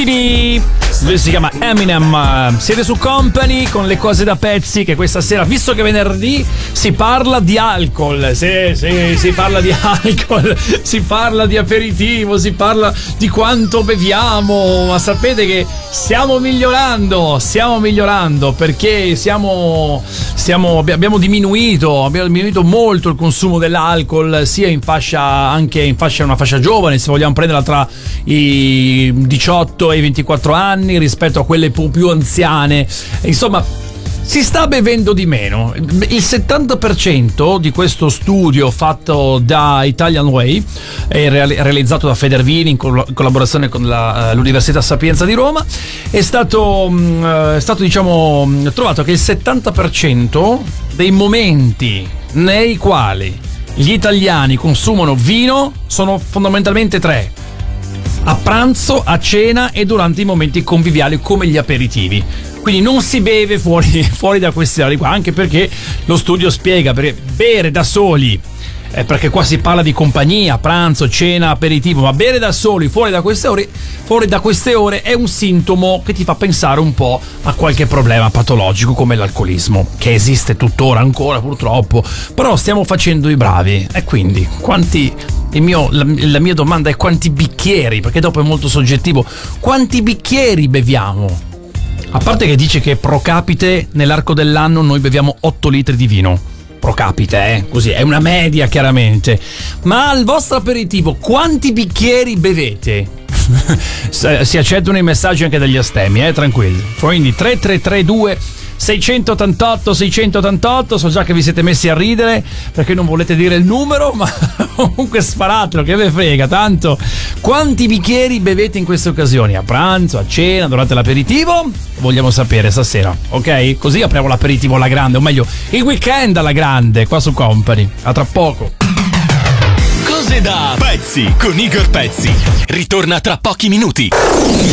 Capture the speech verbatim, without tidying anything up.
tutti di... Lui si chiama Eminem. Siete su Company con le cose da pezzi, che questa sera, visto che venerdì, si parla di alcol. Sì, sì, si parla di alcol, si parla di aperitivo, si parla di quanto beviamo. Ma sapete che stiamo migliorando, stiamo migliorando perché siamo, stiamo, abbiamo diminuito, abbiamo diminuito molto il consumo dell'alcol, sia in fascia, anche in fascia, una fascia giovane, se vogliamo prenderla tra i diciotto e i ventiquattro anni, rispetto a quelle più anziane. Insomma, si sta bevendo di meno. Il settanta per cento di questo studio fatto da Italian Way, è realizzato da Federvini in collaborazione con la, l'Università Sapienza di Roma, è stato, è stato diciamo trovato che il settanta per cento dei momenti nei quali gli italiani consumano vino sono fondamentalmente tre: a pranzo, a cena e durante i momenti conviviali come gli aperitivi. Quindi non si beve fuori, fuori da questi orari qua, anche perché lo studio spiega, perché bere da soli, eh, perché qua si parla di compagnia, pranzo, cena, aperitivo, ma bere da soli fuori da queste ore, fuori da queste ore è un sintomo che ti fa pensare un po' a qualche problema patologico come l'alcolismo, che esiste tuttora ancora purtroppo, però stiamo facendo i bravi. E quindi quanti... Il mio, la, la mia domanda è: quanti bicchieri? Perché dopo è molto soggettivo. Quanti bicchieri beviamo? A parte che dice che pro capite nell'arco dell'anno noi beviamo otto litri di vino. Pro capite, eh? Così, è una media chiaramente. Ma al vostro aperitivo quanti bicchieri bevete? Si accettano i messaggi anche dagli astemi, eh? Tranquilli. Quindi tre tre tre due sei otto otto sei otto otto. So già che vi siete messi a ridere perché non volete dire il numero, ma comunque sparatelo, che ve frega tanto. Quanti bicchieri bevete in queste occasioni? A pranzo, a cena, durante l'aperitivo? Vogliamo sapere stasera, ok? Così apriamo l'aperitivo alla grande, o meglio il weekend alla grande, qua su Company. A tra poco. Cose da pezzi con Igor Pezzi. Ritorna tra pochi minuti.